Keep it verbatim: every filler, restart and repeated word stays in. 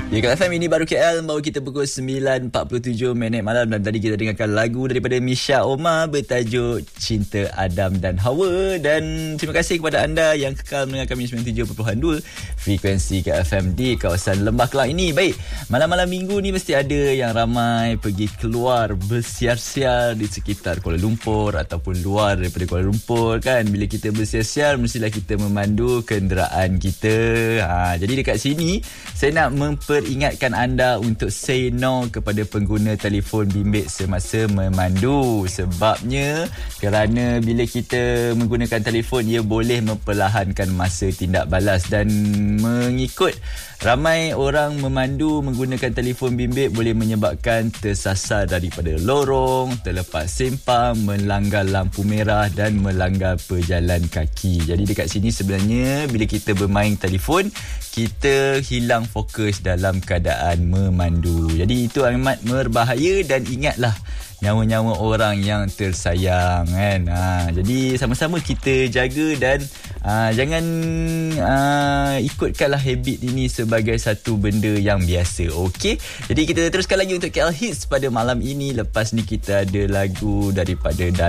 Ya, K F M ini baru K L, baru kita pukul sembilan empat puluh tujuh minit malam dan tadi kita dengarkan lagu daripada Misha Omar bertajuk Cinta Adam dan Hawa. Dan terima kasih kepada anda yang kekal mendengar kami sembilan puluh tujuh perpuluhan dua frekuensi K F M di kawasan Lembah Kelang ini. Baik, malam-malam minggu ni mesti ada yang ramai pergi keluar bersiar-siar di sekitar Kuala Lumpur ataupun luar daripada Kuala Lumpur kan. Bila kita bersiar-siar mestilah kita memandu kenderaan kita. Ha, jadi dekat sini saya nak memper ingatkan anda untuk say no kepada pengguna telefon bimbit semasa memandu. Sebabnya kerana bila kita menggunakan telefon, ia boleh memperlahankan masa tindak balas. Dan mengikut ramai orang memandu menggunakan telefon bimbit boleh menyebabkan tersasar daripada lorong, terlepas sempang, melanggar lampu merah dan melanggar pejalan kaki. Jadi dekat sini sebenarnya bila kita bermain telefon, kita hilang fokus dalam keadaan memandu. Jadi itu amat berbahaya dan ingatlah nyawa-nyawa orang yang tersayang kan. Ha, jadi sama-sama kita jaga dan ha, jangan ha, ikutkanlah habit ini sebagai satu benda yang biasa. Okey. Jadi kita teruskan lagi untuk K L Hits pada malam ini. Lepas ni kita ada lagu daripada